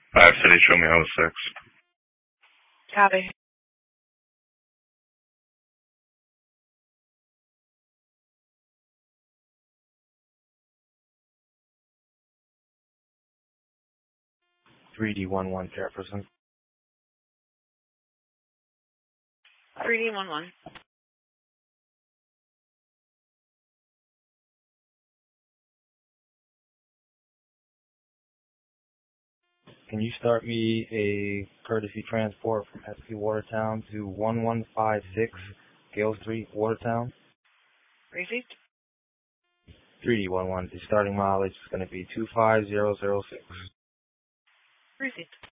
City, show me how 6. Copy. $3D11 Jefferson. 3D11. Can you start me a courtesy transport from SP Watertown to 1156 Gale Street, Watertown? Received. 3D11. The starting mileage is going to be 25006. Received.